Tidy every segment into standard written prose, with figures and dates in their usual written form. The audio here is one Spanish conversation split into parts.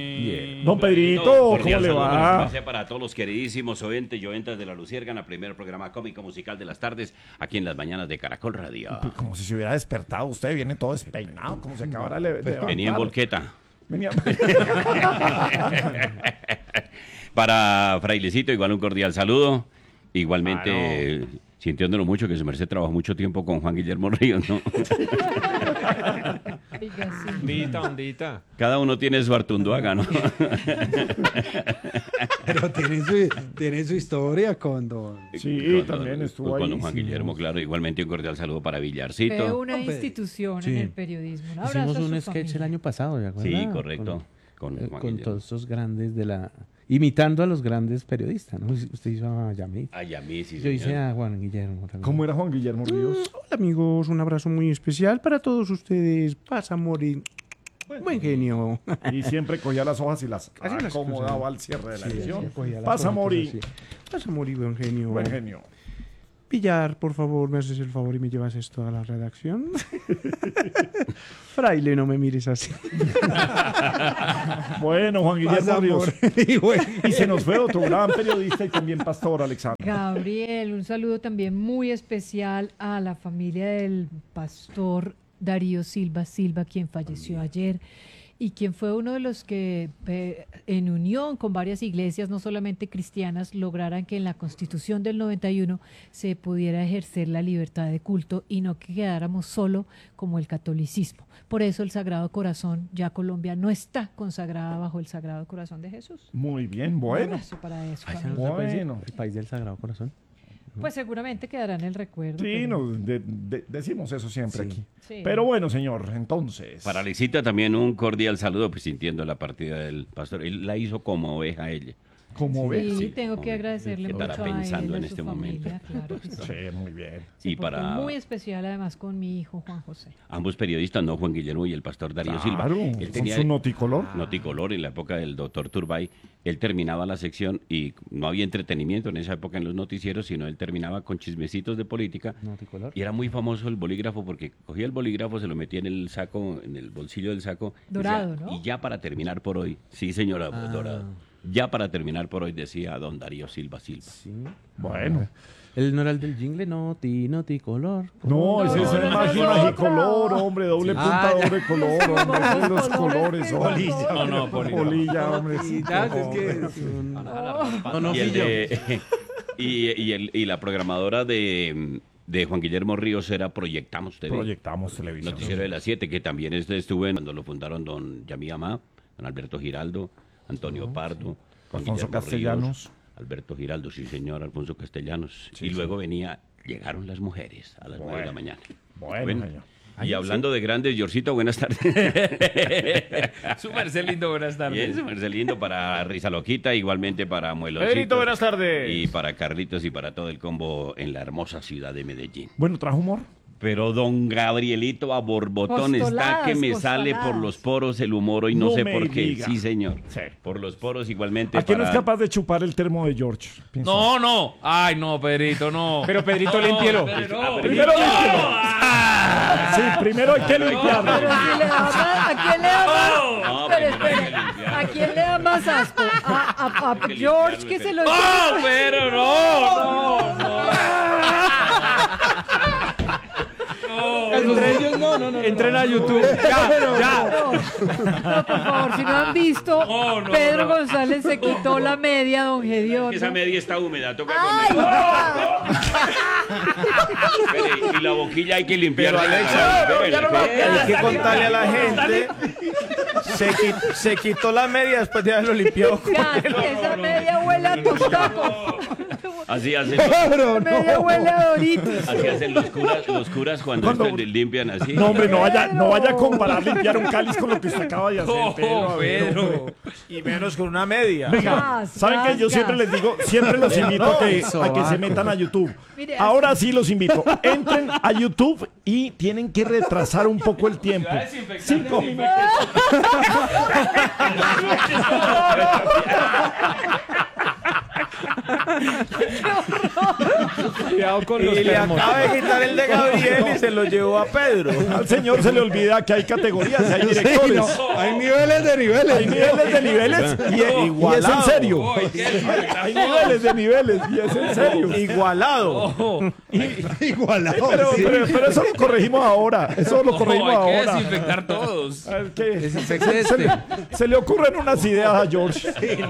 Bien. Don Pedrito, ¿cómo le va? Para todos los queridísimos oyentes y oyentas de La Luciérgana, primer programa cómico musical de las tardes, aquí en las mañanas de Caracol Radio. Como si se hubiera despertado usted, viene todo despeinado, como si acabara de levantar. Venía en volqueta. Venía... Para Frailecito, igual un cordial saludo. Igualmente, sintiéndolo mucho, que su merced trabajó mucho tiempo con Juan Guillermo Ríos, ¿no? Ondita. Cada uno tiene su Artunduaga, ¿no? Pero tiene su historia con don... Sí, también estuvo ahí. Con don Juan Guillermo, claro. Igualmente un cordial saludo para Villarcito. Fue una institución en el periodismo. Un abrazo Hicimos a su un sketch familia. el año pasado, ¿de acuerdo? Sí, correcto. Con Juan Con Guillermo. todos esos grandes de la... Imitando a los grandes periodistas, ¿no? Usted hizo a Yamit. A Yamit, sí, Yo hice señor. a Juan Guillermo también. ¿Cómo era Juan Guillermo Ríos? Hola amigos, un abrazo muy especial para todos ustedes. Pasa, Mori. Buen genio. Y siempre cogía las hojas y las Así las acomodaba cosas. al cierre de la Sí, edición. sí, cogía las Pasa, hojas, Mori. así. Pasa, Mori, buen genio. Buen genio. Villar, por favor, me haces el favor y me llevas esto a la redacción. Fraile, no me mires así. Bueno, Juan Guillermo Pasa, Ríos. amor. Y se nos fue otro gran periodista y también pastor, Alexander. Gabriel, un saludo también muy especial a la familia del pastor Darío Silva, quien falleció ayer y quien fue uno de los que en unión con varias iglesias, no solamente cristianas, lograran que en la Constitución del 91 se pudiera ejercer la libertad de culto y no que quedáramos solo como el catolicismo. Por eso el Sagrado Corazón, ya Colombia no está consagrada bajo el Sagrado Corazón de Jesús. Muy bien, Un bueno. abrazo para eso, Ay, familia. ¿no se puede decir? Bueno. El país del Sagrado Corazón. Pues seguramente quedará en el recuerdo. Sí, pero- decimos eso siempre Sí. aquí. Sí. Pero bueno, señor, entonces. Para Alexita también un cordial saludo, pues sintiendo la partida del pastor. Él la hizo como oveja ella. Como ves. Sí, Sí, tengo que hombre, agradecerle ¿qué mucho estará a él, pensando a en su este familia, claro que sí. Sí, muy bien. Se Y portó para- muy especial además con mi hijo Juan José. Ambos periodistas, no Juan Guillermo y el pastor Darío Silva. Claro, Él con tenía su noticolor. Noticolor en la época del doctor Turbay. Él terminaba la sección y no había entretenimiento en esa época en los noticieros, sino él terminaba con chismecitos de política. Noticolor. Y era muy famoso el bolígrafo porque cogía el bolígrafo, se lo metía en el saco, en el bolsillo del saco. Dorado, decía, ¿no? Y ya para terminar por hoy, sí señora, dorado. Ya para terminar por hoy decía don Darío Silva. Sí. Bueno. ¿El no era el del jingle? Noticolor. No, ese es el no, magia no, magicolor, otra. hombre, doble punta, doble color, hombre, esos son los colores, Polilla. polilla, hombre. Y sí, ya, es hombre. que... No, y, el Fillo. y la programadora de Juan Guillermo Ríos era Proyectamos TV. Proyectamos televisión. Noticiero de las 7, que también estuve en cuando lo fundaron don Yamí Amá, don Alberto Giraldo, Antonio Pardo, Juan Alfonso Guillermo Castellanos. Ríos, Alberto Giraldo, sí señor, Alfonso Castellanos. Sí, y sí. luego llegaron las mujeres a las 9 de la mañana. Bueno, señor. Y hablando de grandes, Yorcito, buenas tardes. Su merced lindo, buenas tardes. Bien, su merced lindo para Risa Loquita, igualmente para Mueloncito. Pedrito, buenas tardes. Y para Carlitos y para todo el combo en la hermosa ciudad de Medellín. Bueno, ¿trajo humor? Pero don Gabrielito a borbotón está Costoladas, que me sale por costoladas. los poros el humor hoy, no No sé me por qué. diga. Sí, señor. Sí. Por los poros igualmente. ¿A quién no es para- capaz de chupar el termo de George? Piensa. No. Ay, no, Pedrito, no. Pero Pedrito, No, límpielo. pero no. Primero límpielo. Sí, primero hay que limpiarlo. Pero si le da más, ¿a quién le da más? No, Pero primero hay que espere, limpiarlo. ¿a quién le da más asco? ¿A Hay que George limpiarlo, que se lo No, pero no. Entre ellos no. Entren a YouTube. Ya. No, por favor, si no han visto, No, Pedro no. González se quitó la media, don Gediondo. Esa media está húmeda, toca ¡Ay! Espere, y la boquilla hay que limpiarla. Hay que contarle a la gente. Se quitó la media después de haberlo limpiado. Esa media huele a tostaco. Así hacen, Esa media huele a Doritos. así hacen los curas cuando limpian así. No, hombre, no vaya a comparar limpiar un cáliz con lo que usted acaba de hacer, Pedro. A ver, Pedro. hombre. Y menos con una media. Venga, Gas, ¿saben gas, que yo siempre gas. les digo, siempre los invito a que se metan a YouTube? Mire, Ahora sí los invito. Entren a YouTube y tienen que retrasar un poco el tiempo. 5 minutos. Cuidado con los Y le termos. acaba de quitar el de Gabriel y se lo llevó a Pedro. Al señor se le olvida que hay categorías, hay directores. no, hay niveles de niveles. Hay niveles de niveles y es en serio. Hay niveles de niveles y es en serio. Igualado. Igualado. Pero eso lo corregimos ahora. Eso lo corregimos Hay que ahora. desinfectar todos. Es que Desinfecte se le ocurren unas ideas a George.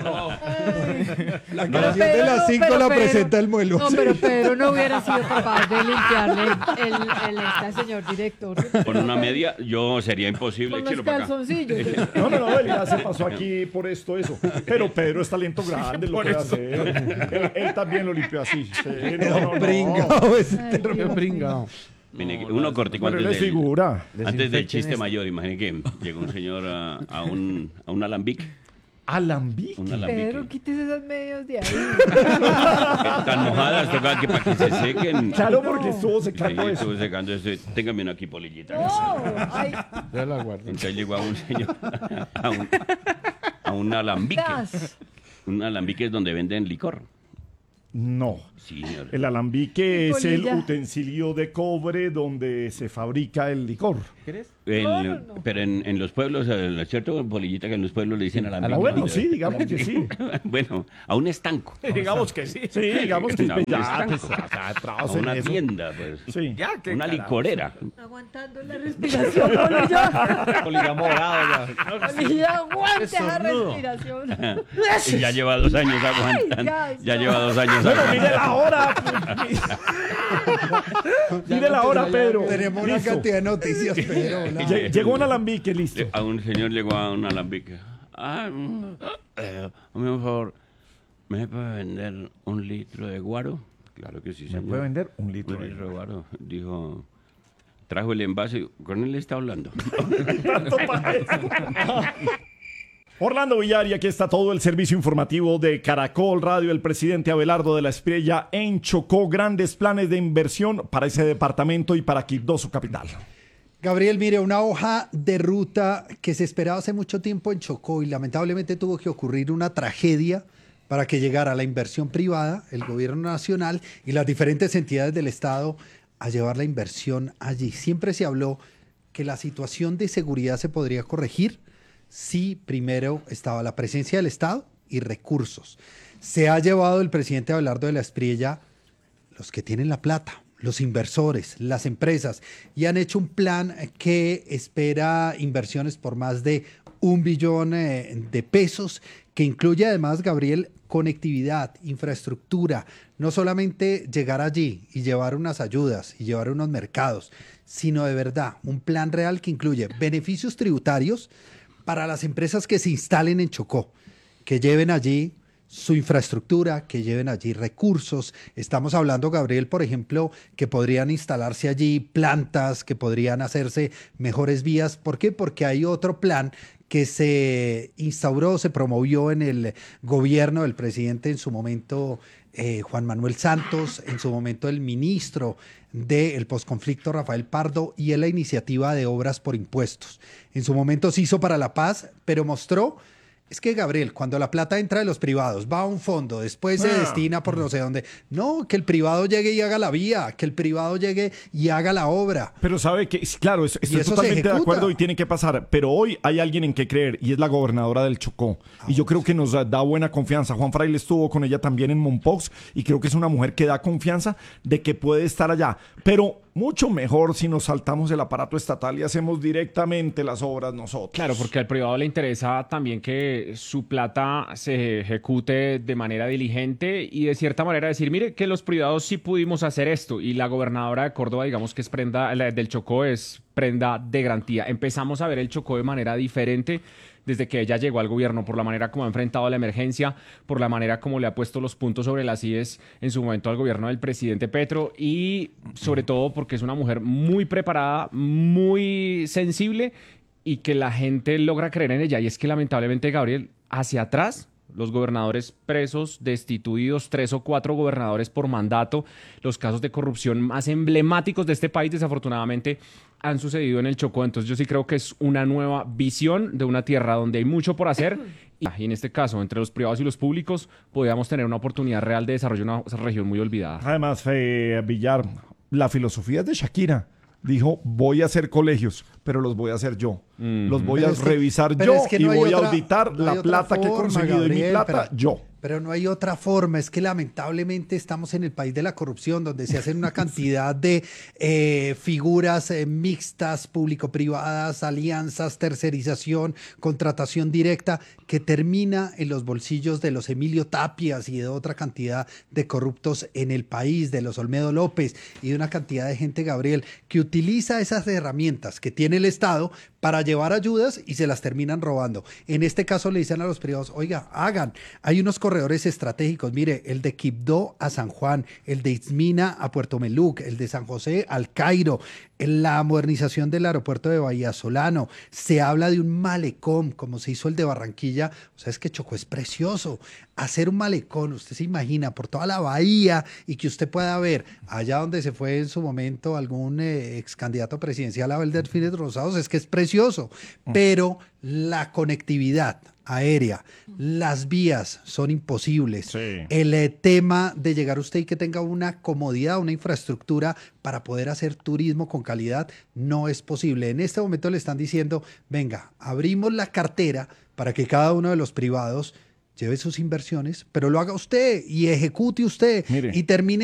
La canción de las 5 la presenta el muelo. No, pero Pedro no hubiera sido capaz de limpiarle al señor director. Con una media, yo sería imposible. Con los Échelo para acá. calzoncillos. No, él ya se pasó aquí por esto, eso. Pero Pedro es talento grande, lo puede hacer. Él también lo limpió así. Sí, no. Pringao ese Ay, termo. Dios. Pringao. Mire, uno cortico Pero él antes es figura. antes del chiste mayor. Imagine que llegó un señor a un alambique. Alambique. Un alambique. Pedro, quítese esas medias de ahí. Tan mojadas, toca que para que se sequen. Claro, porque estuvo Sí, secando eso. estuve secando eso. Téngame una aquí, polillita. No, ay, Ya la guardo. Entonces llegó a un señor a un alambique. gas. Un alambique es donde venden licor. No. Sí, señor. El alambique es el Polilla. utensilio de cobre donde se fabrica el licor. Pero en los pueblos, ¿es cierto, polillita, que en los pueblos le dicen alambique? Ah, bueno, sí, digamos que sí. Bueno, a un estanco. Digamos que sí. Sí, digamos que A un ya, estanco. pues, A una tienda, pues. Sí. Una licorera. Aguantando la respiración, Polilla. Polilla morado ya. Polilla, aguante la respiración. Y ya lleva 2 años aguantando. Ay, Ya no. lleva 2 años Bueno, aguantando. mire la hora. Mire la hora, Pedro. Tenemos una Listo. cantidad de noticias, pero hola. Llegó un alambique, listo. A un señor llegó a un alambique. Por favor, ¿me puede vender 1 litro de guaro? Claro que sí, ¿Me señor. puede vender un litro? 1 litro de guaro. Dijo, trajo el envase. ¿Con él está hablando? Orlando Villar, y aquí está todo el servicio informativo de Caracol Radio. El presidente Abelardo de la Espriella en Chocó. Grandes planes de inversión para ese departamento y para Quibdó, su capital. Gabriel, mire, una hoja de ruta que se esperaba hace mucho tiempo en Chocó y lamentablemente tuvo que ocurrir una tragedia para que llegara la inversión privada, el gobierno nacional y las diferentes entidades del Estado a llevar la inversión allí. Siempre se habló que la situación de seguridad se podría corregir si primero estaba la presencia del Estado y recursos. Se ha llevado el presidente Abelardo de la Espriella los que tienen la plata, los inversores, las empresas, y han hecho un plan que espera inversiones por más de 1 billón de pesos, que incluye además, Gabriel, conectividad, infraestructura, no solamente llegar allí y llevar unas ayudas y llevar unos mercados, sino de verdad un plan real que incluye beneficios tributarios para las empresas que se instalen en Chocó, que lleven allí su infraestructura, que lleven allí recursos. Estamos hablando, Gabriel, por ejemplo, que podrían instalarse allí plantas, que podrían hacerse mejores vías. ¿Por qué? Porque hay otro plan que se instauró, se promovió en el gobierno del presidente en su momento, Juan Manuel Santos, en su momento el ministro del posconflicto Rafael Pardo, y en la iniciativa de obras por impuestos. En su momento se hizo para la paz, pero mostró, es que, Gabriel, cuando la plata entra de los privados, va a un fondo, después se destina por no sé dónde. No, que el privado llegue y haga la vía, que el privado llegue y haga la obra. Pero sabe que, claro, estoy eso se totalmente de ejecuta. acuerdo y tiene que pasar. Pero hoy hay alguien en que creer y es la gobernadora del Chocó. Y yo creo que nos da buena confianza. Juan Fraile estuvo con ella también en Mompox y creo que es una mujer que da confianza de que puede estar allá. Pero mucho mejor si nos saltamos el aparato estatal y hacemos directamente las obras nosotros. Claro, porque al privado le interesa también que su plata se ejecute de manera diligente y de cierta manera decir, mire, que los privados sí pudimos hacer esto. Y la gobernadora de Córdoba, digamos que es prenda, la del Chocó es prenda de garantía. Empezamos a ver el Chocó de manera diferente desde que ella llegó al gobierno, por la manera como ha enfrentado la emergencia, por la manera como le ha puesto los puntos sobre las IES en su momento al gobierno del presidente Petro, y sobre todo porque es una mujer muy preparada, muy sensible, y que la gente logra creer en ella. Y es que lamentablemente, Gabriel, hacia atrás, los gobernadores presos, destituidos, 3 o 4 gobernadores por mandato, los casos de corrupción más emblemáticos de este país, desafortunadamente, han sucedido en el Chocó. Entonces yo sí creo que es una nueva visión de una tierra donde hay mucho por hacer y en este caso, entre los privados y los públicos, podríamos tener una oportunidad real de desarrollo en una región muy olvidada. Además, Villar, la filosofía es de Shakira. Dijo, voy a hacer colegios, pero los voy a hacer yo. Los voy a revisar yo y voy a auditar la plata que he conseguido y mi plata yo. Pero no hay otra forma, es que lamentablemente estamos en el país de la corrupción, donde se hacen una cantidad de figuras mixtas, público-privadas, alianzas, tercerización, contratación directa, que termina en los bolsillos de los Emilio Tapias y de otra cantidad de corruptos en el país, de los Olmedo López y de una cantidad de gente, Gabriel, que utiliza esas herramientas que tiene el Estado para llevar ayudas y se las terminan robando. En este caso le dicen a los privados, oiga, hagan, hay unos corredores estratégicos, mire, el de Quibdó a San Juan, el de Itzmina a Puerto Meluc, el de San José al Cairo, la modernización del aeropuerto de Bahía Solano, se habla de un malecón, como se hizo el de Barranquilla, o sea, es que Chocó es precioso, hacer un malecón, usted se imagina, por toda la bahía y que usted pueda ver, allá donde se fue en su momento algún ex candidato presidencial, Abel Delfines Rosados, es que es precioso, pero la conectividad aérea, las vías son imposibles. Sí. El tema de llegar usted y que tenga una comodidad, una infraestructura para poder hacer turismo con calidad, no es posible. En este momento le están diciendo, venga, abrimos la cartera para que cada uno de los privados lleve sus inversiones, pero lo haga usted y ejecute usted. Mire. Y termine